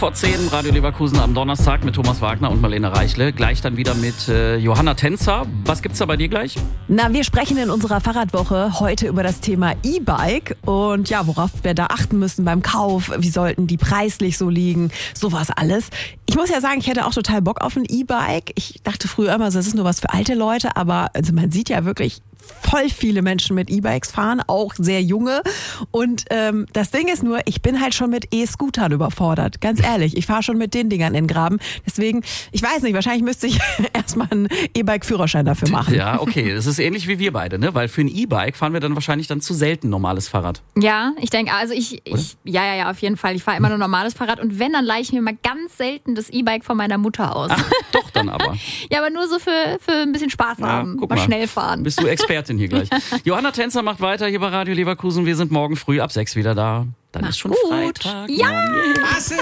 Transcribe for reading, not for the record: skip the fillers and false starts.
5:10, Radio Leverkusen am Donnerstag mit Thomas Wagner und Marlene Reichle. Gleich dann wieder mit Johanna Tänzer. Was gibt's da bei dir gleich? Na, wir sprechen in unserer Fahrradwoche heute über das Thema E-Bike und ja, worauf wir da achten müssen beim Kauf. Wie sollten die preislich so liegen? Sowas alles. Ich muss ja sagen, ich hätte auch total Bock auf ein E-Bike. Ich dachte früher immer, das ist nur was für alte Leute, aber also man sieht ja wirklich voll viele Menschen mit E-Bikes fahren, auch sehr junge. Und das Ding ist nur, ich bin halt schon mit E-Scootern überfordert. Ganz ehrlich, ich fahre schon mit den Dingern in den Graben. Deswegen, ich weiß nicht, wahrscheinlich müsste ich erstmal einen E-Bike-Führerschein dafür machen. Ja, okay, das ist ähnlich wie wir beide, ne? Weil für ein E-Bike fahren wir dann wahrscheinlich dann zu selten normales Fahrrad. Ja, ich denke, also ja, auf jeden Fall. Ich fahre immer nur normales Fahrrad und wenn, dann leihe ich mir mal ganz selten das E-Bike von meiner Mutter aus. Ach, doch dann aber. Ja, aber nur so für ein bisschen Spaß haben, guck mal schnell fahren. Bist du Expertin hier gleich. Johanna Tänzer macht weiter hier bei Radio Leverkusen. Wir sind morgen früh ab 6 wieder da. Dann ist schon gut. Freitag. Ja! Yeah.